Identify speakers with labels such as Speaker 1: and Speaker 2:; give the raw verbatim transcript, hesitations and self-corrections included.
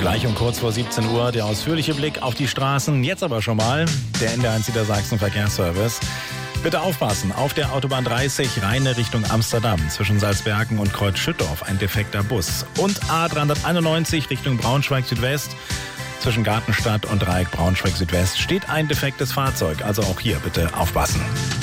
Speaker 1: Gleich um kurz vor siebzehn Uhr der ausführliche Blick auf die Straßen. Jetzt aber schon mal der N D R eins Niedersachsen Verkehrsservice. Bitte aufpassen, auf der Autobahn dreißig Rheine Richtung Amsterdam zwischen Salzbergen und Kreuz-Schüttorf ein defekter Bus. Und A dreihunderteinundneunzig Richtung Braunschweig Südwest zwischen Gartenstadt und Dreieck Braunschweig Südwest steht ein defektes Fahrzeug. Also auch hier bitte aufpassen.